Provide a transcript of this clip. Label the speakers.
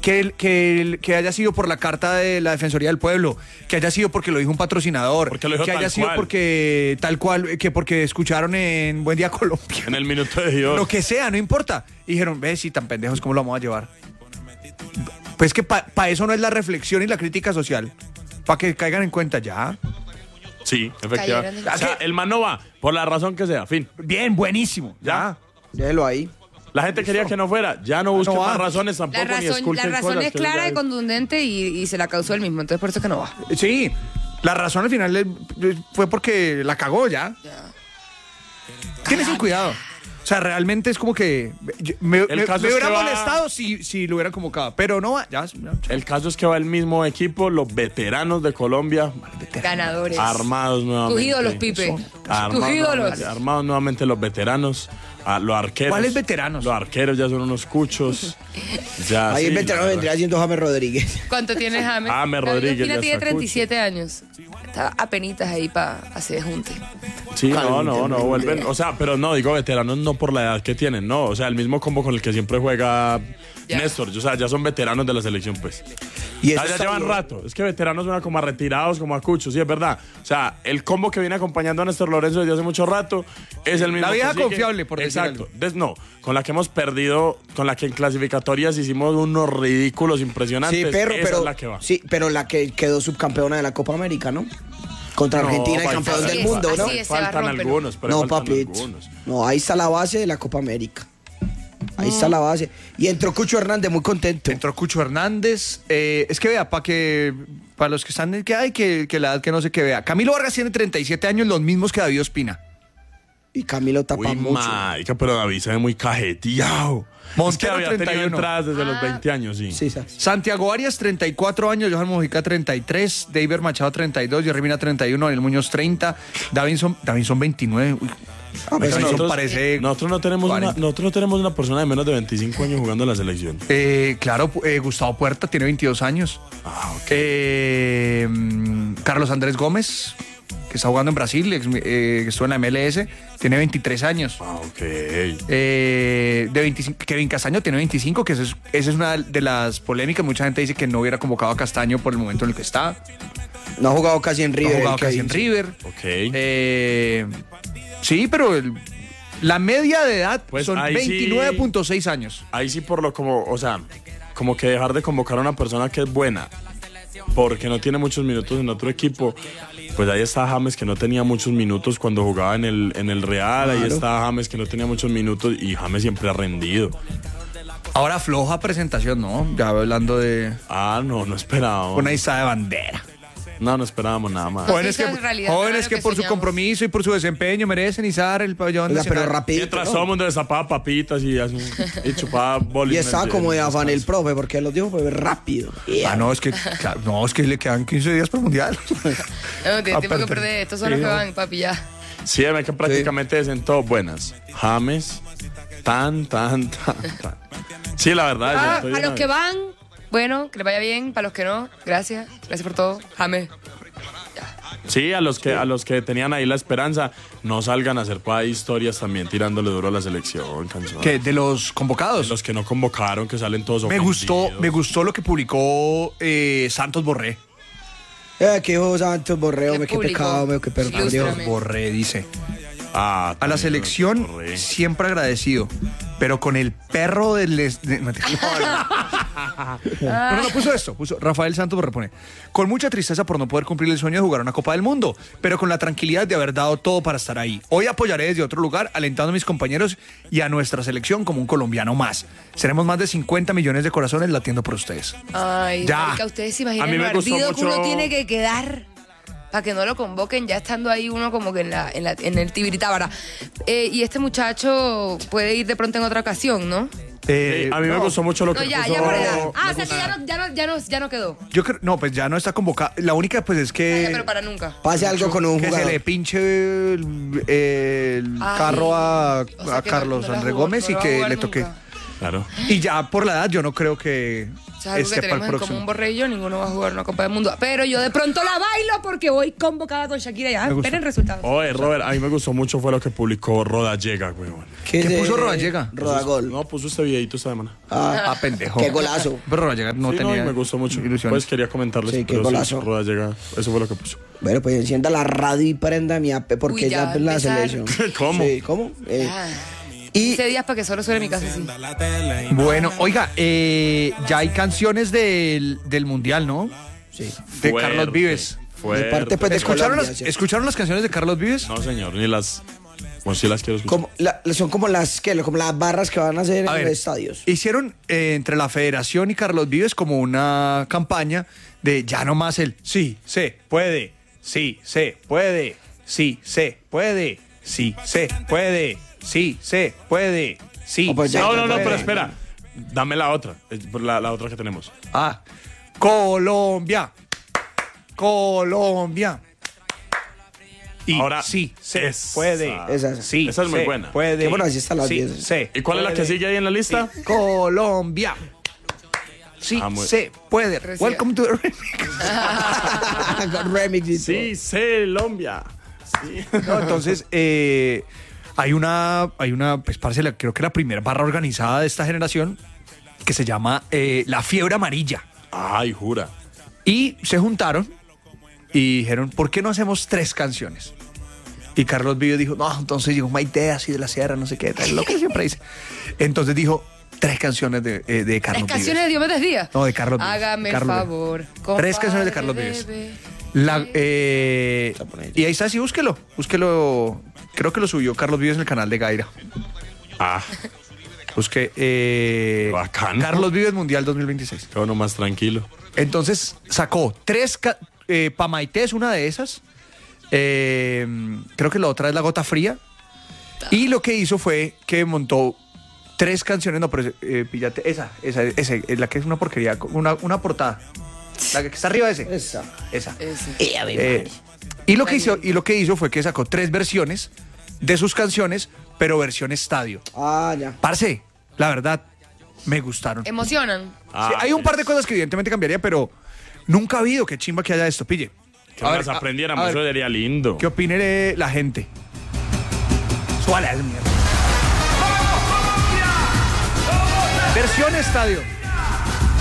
Speaker 1: que haya sido por la carta de la Defensoría del Pueblo, que haya sido porque lo dijo un patrocinador, que haya sido porque tal cual, que porque escucharon en Buen Día Colombia.
Speaker 2: En el Minuto de Dios.
Speaker 1: Lo que sea, no importa. Y dijeron, ve, si tan pendejos, ¿cómo lo vamos a llevar? Pues que para eso no es la reflexión y la crítica social. Para que caigan en cuenta ya.
Speaker 2: Sí, efectivamente. O sea, el man no va, por la razón que sea, fin.
Speaker 1: Bien, buenísimo. Ya.
Speaker 3: Déjelo ahí.
Speaker 2: La gente quería que no fuera, ya no busquen más razones tampoco, ni esculquen
Speaker 4: La razón es clara y contundente y se la causó él mismo, entonces por eso es que no va.
Speaker 1: Sí, la razón al final fue porque la cagó ya. Tienes sin cuidado. O sea, realmente es como que me hubiera molestado si lo hubieran convocado, pero no va. Ya.
Speaker 2: El caso es que va el mismo equipo, los veteranos de Colombia.
Speaker 4: Ganadores.
Speaker 2: Armados nuevamente.
Speaker 4: Tus ídolos, Pipe. Tus ídolos.
Speaker 2: Armados nuevamente los veteranos. Los arqueros.
Speaker 1: ¿Cuáles veteranos?
Speaker 2: Los arqueros ya son unos cuchos. Ya,
Speaker 3: ahí
Speaker 2: sí,
Speaker 3: el veterano vendría siendo James Rodríguez.
Speaker 4: ¿Cuánto tiene James?
Speaker 2: James Rodríguez.
Speaker 4: James tiene 37 años. Está apenitas ahí para hacer junte.
Speaker 2: Sí, no, vuelven. O sea, pero no, digo veteranos no por la edad que tienen, no. O sea, el mismo combo con el que siempre juega Néstor. O sea, ya son veteranos de la selección, pues.
Speaker 3: Y
Speaker 2: ya llevan rato. Es que veteranos suena como a retirados, como a cuchos, sí, es verdad. O sea, el combo que viene acompañando a Néstor Lorenzo desde hace mucho rato es el mismo.
Speaker 1: La vieja confiable, por decir
Speaker 2: algo. No, con la que hemos perdido, con la que en clasificatorias hicimos unos ridículos impresionantes.
Speaker 3: Sí, pero
Speaker 2: es la que va.
Speaker 3: Sí, pero la que quedó subcampeona de la Copa América, ¿no? Contra Argentina, el campeón del mundo, ¿no?
Speaker 2: Faltan algunos, pero
Speaker 3: no, papito. No, ahí está la base de la Copa América. Ahí está la base. Y entró Cucho Hernández, muy contento.
Speaker 1: Entró Cucho Hernández. Es que vea, para los que están que la edad que no sé qué vea. Camilo Vargas tiene 37 años, los mismos que David Ospina.
Speaker 3: Y Camilo tapa mucho.
Speaker 2: Marica, pero David se ve muy cajeteado. Es que había tenido entradas desde los 20 años, sí.
Speaker 1: Santiago Arias, 34 años, Johan Mojica, 33, David Machado, 32, Jerry Mina, 31, Daniel Muñoz, 30, Davinson, 29. Uy.
Speaker 2: Nosotros no tenemos una persona de menos de 25 años jugando en la selección.
Speaker 1: Claro, Gustavo Puerta tiene 22 años. Carlos Andrés Gómez, que está jugando en Brasil, que estuvo en la MLS, tiene 23 años. De 25, Kevin Castaño tiene 25, que esa es una de las polémicas. Mucha gente dice que no hubiera convocado a Castaño por el momento en el que está.
Speaker 3: No ha jugado casi en River.
Speaker 1: Sí, pero la media de edad pues son 29.6 años.
Speaker 2: Ahí sí como que dejar de convocar a una persona que es buena porque no tiene muchos minutos en otro equipo. Pues ahí está James, que no tenía muchos minutos cuando jugaba en el Real. Claro. Ahí está James, que no tenía muchos minutos, y James siempre ha rendido.
Speaker 1: Ahora floja presentación, ¿no? Ya hablando de...
Speaker 2: no esperábamos.
Speaker 1: Una izada de bandera.
Speaker 2: No esperábamos nada más.
Speaker 1: Jóvenes que por su compromiso y por su desempeño merecen izar el pabellón nacional.
Speaker 3: Pero rapidito,
Speaker 2: mientras todo el mundo destapaba papitas y chupaba bolis.
Speaker 3: Y estaba como de afán el profe, porque los dijo fue rápido.
Speaker 1: No, es que le quedan 15 días para el mundial.
Speaker 4: No, tiene tiempo que perder. Estos son los que van, papi, ya.
Speaker 2: Sí, que prácticamente dicen todos buenas. James, tan. Sí, la verdad.
Speaker 4: A los que van... Bueno, que les vaya bien, para los que no, gracias por todo, James.
Speaker 2: Sí, a los que tenían ahí la esperanza, no salgan a hacer historias también tirándole duro a la selección, canción.
Speaker 1: ¿Qué? ¿De los convocados?
Speaker 2: De los que no convocaron, que salen todos
Speaker 1: me gustó lo que publicó Santos Borré.
Speaker 3: ¿Qué dijo Santos Borré? Qué pecado, qué perdón.
Speaker 1: Borré dice... a la selección siempre agradecido, pero con el perro del... No, puso Rafael Santos repone: con mucha tristeza por no poder cumplir el sueño de jugar una Copa del Mundo, pero con la tranquilidad de haber dado todo para estar ahí. Hoy apoyaré desde otro lugar, alentando a mis compañeros y a nuestra selección como un colombiano más. Seremos más de 50 millones de corazones latiendo por ustedes.
Speaker 4: Ay, ya. Marica, ustedes se imaginan lo ardido que uno tiene que quedar para que no lo convoquen ya estando ahí uno como que en el tibiritábara. Y este muchacho puede ir de pronto en otra ocasión, ¿no?
Speaker 2: A mí me gustó mucho lo que
Speaker 4: ya por edad. O sea que ya no quedó.
Speaker 1: Yo creo, no, pues ya no está convocado. La única pues es que...
Speaker 4: pero para nunca.
Speaker 3: Pase algo con un jugador.
Speaker 1: Que se le pinche el carro a Carlos Andrés Gómez y que le toque.
Speaker 2: Claro.
Speaker 1: Y ya por la edad yo no creo que
Speaker 4: O sea, algo que tenemos en común, Borré y yo, ninguno va a jugar una Copa del Mundo. Pero yo de pronto la bailo porque voy convocada con Shakira ya. Esperen resultados.
Speaker 2: Oye, Robert, a mí me gustó mucho fue lo que publicó Rodallega, weón.
Speaker 1: ¿Qué puso Rodallega?
Speaker 3: Rodagol.
Speaker 2: No, puso este videito esta semana.
Speaker 1: Pendejo.
Speaker 3: Qué golazo.
Speaker 1: Pero Rodallega no tenía.
Speaker 2: No, me gustó mucho.
Speaker 1: Ilusiones.
Speaker 2: Pues quería comentarles.
Speaker 3: Sí, qué golazo.
Speaker 2: Rodallega, eso fue lo que puso.
Speaker 3: Bueno, pues encienda la radio y prenda mi app porque ya es la selección.
Speaker 2: ¿Cómo?
Speaker 3: Sí, ¿cómo?
Speaker 4: Y 15 días para que solo suene mi casa así.
Speaker 1: Bueno, oiga, ya hay canciones del Mundial, ¿no?
Speaker 3: Sí.
Speaker 1: De Carlos Vives.
Speaker 3: De parte, pues, de Colombia, ¿cierto?
Speaker 1: ¿Escucharon las canciones de Carlos Vives?
Speaker 2: No, señor, ni las... Bueno, sí las quiero escuchar.
Speaker 3: Son como como las barras que van a hacer
Speaker 1: A
Speaker 3: en
Speaker 1: ver,
Speaker 3: los estadios.
Speaker 1: Hicieron entre la Federación y Carlos Vives como una campaña de ya no más el sí se puede, sí se puede, sí se puede, sí se puede, sí se puede, sí.
Speaker 3: Oh, pues ya,
Speaker 2: No,
Speaker 3: puede.
Speaker 2: pero espera. Dame la otra. La otra que tenemos.
Speaker 1: Colombia, Colombia. Y
Speaker 2: ahora
Speaker 1: sí se
Speaker 2: esa.
Speaker 1: puede.
Speaker 3: Esa.
Speaker 1: Sí,
Speaker 2: Esa es muy
Speaker 1: se
Speaker 2: buena.
Speaker 1: Puede.
Speaker 3: Bueno, así está la
Speaker 1: sí,
Speaker 3: 10.
Speaker 1: se
Speaker 2: ¿Y cuál es la que
Speaker 1: puede.
Speaker 2: sigue ahí en la lista?
Speaker 1: Colombia. Sí, se puede.
Speaker 4: Reciba.
Speaker 1: Welcome to the remix.
Speaker 3: Con remix y
Speaker 2: Sí, Colombia. Sí.
Speaker 1: No, entonces, hay una, pues parce, creo que la primera barra organizada de esta generación que se llama La Fiebre Amarilla.
Speaker 2: Ay, jura.
Speaker 1: Y se juntaron y dijeron, ¿por qué no hacemos 3 canciones? Y Carlos Vives dijo, no, entonces llegó una idea así de la sierra, no sé qué, tal, lo que siempre dice. Entonces dijo, 3 canciones de Carlos Vives.
Speaker 4: ¿Las canciones de Diomedes Díaz?
Speaker 1: No, de Carlos Vives.
Speaker 4: Hágame el
Speaker 1: Carlos
Speaker 4: favor.
Speaker 1: 3 canciones de Carlos Vives. Y ahí está, sí, búsquelo. Creo que lo subió Carlos Vives en el canal de Gaira. Busque
Speaker 2: Bacano.
Speaker 1: Carlos Vives Mundial 2026.
Speaker 2: Qué bueno, más tranquilo.
Speaker 1: Entonces sacó 3 Pamaité es una de esas. Creo que la otra es La Gota Fría. Y lo que hizo fue que montó 3 canciones. No, pero píllate esa, la que es una porquería, una portada. La que está arriba de esa. Y lo que hizo fue que sacó 3 versiones de sus canciones, pero versión estadio.
Speaker 3: Ya.
Speaker 1: Parce, la verdad, me gustaron.
Speaker 4: ¿Emocionan?
Speaker 1: Sí, hay un par de cosas que evidentemente cambiaría, pero nunca ha habido. Qué chimba que haya esto, pille.
Speaker 2: Que las aprendiéramos, eso sería lindo.
Speaker 1: ¿Qué opine la gente? Suale, es mierda. Versión estadio.